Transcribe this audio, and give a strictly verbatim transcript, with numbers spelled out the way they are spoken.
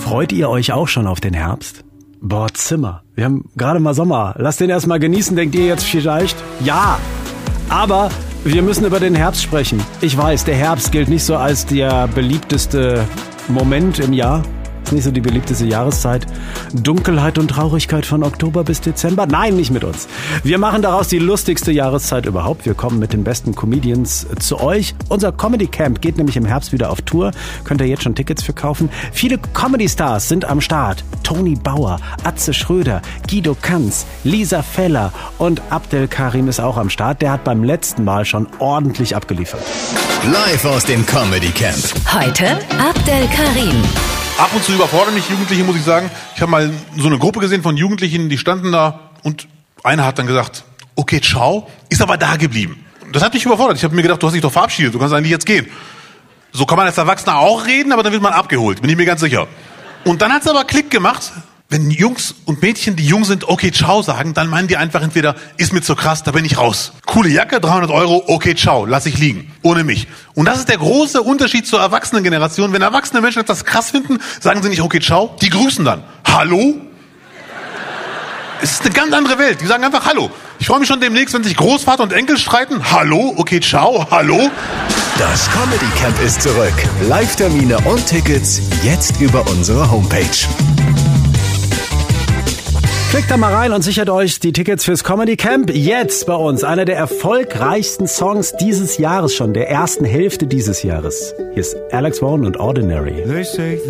Freut ihr euch auch schon auf den Herbst? Boah, Zimmer. Wir haben gerade mal Sommer. Lasst den erst mal genießen, denkt ihr jetzt vielleicht? Ja, aber wir müssen über den Herbst sprechen. Ich weiß, der Herbst gilt nicht so als der beliebteste Moment im Jahr. Ist nicht so die beliebteste Jahreszeit. Dunkelheit und Traurigkeit von Oktober bis Dezember? Nein, nicht mit uns. Wir machen daraus die lustigste Jahreszeit überhaupt. Wir kommen mit den besten Comedians zu euch. Unser Comedy Camp geht nämlich im Herbst wieder auf Tour. Könnt ihr jetzt schon Tickets für kaufen. Viele Comedy-Stars sind am Start. Toni Bauer, Atze Schröder, Guido Kanz, Lisa Feller und Abdel Karim ist auch am Start. Der hat beim letzten Mal schon ordentlich abgeliefert. Live aus dem Comedy Camp. Heute Abdel Karim. Ab und zu überfordern mich Jugendliche, muss ich sagen. Ich habe mal so eine Gruppe gesehen von Jugendlichen, die standen da und einer hat dann gesagt, okay, ciao, ist aber da geblieben. Das hat mich überfordert. Ich habe mir gedacht, du hast dich doch verabschiedet, du kannst eigentlich jetzt gehen. So kann man als Erwachsener auch reden, aber dann wird man abgeholt, bin ich mir ganz sicher. Und dann hat es aber Klick gemacht. Wenn Jungs und Mädchen, die jung sind, okay, ciao sagen, dann meinen die einfach entweder, ist mir zu krass, da bin ich raus. Coole Jacke, dreihundert Euro, okay, ciao, lass ich liegen. Ohne mich. Und das ist der große Unterschied zur Erwachsenengeneration. Wenn erwachsene Menschen etwas krass finden, sagen sie nicht, okay, ciao, die grüßen dann. Hallo? Es ist eine ganz andere Welt. Die sagen einfach Hallo. Ich freue mich schon demnächst, wenn sich Großvater und Enkel streiten. Hallo, okay, ciao, hallo. Das Comedy Camp ist zurück. Live-Termine und Tickets jetzt über unsere Homepage. Klickt da mal rein und sichert euch die Tickets fürs Comedy Camp. Jetzt bei uns einer der erfolgreichsten Songs dieses Jahres schon, der ersten Hälfte dieses Jahres. Hier ist Alex Warren und Ordinary.